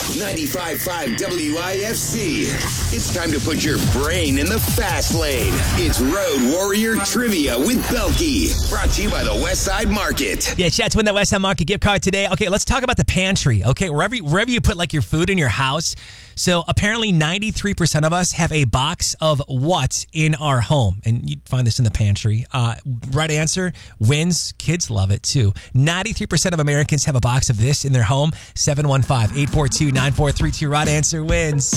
95.5 WIFC. It's time to put your brain in the fast lane. It's Road Warrior Trivia with Belky. Brought to you by the Westside Market. Yeah, chance to win that Westside Market gift card today. Okay, let's talk about the pantry. Okay, wherever you put like your food in your house. So apparently 93% of us have a box of what in our home? And you'd find this in the pantry. Right answer wins. Kids love it too. 93% of Americans have a box of this in their home. 715-842-9432. Right answer wins.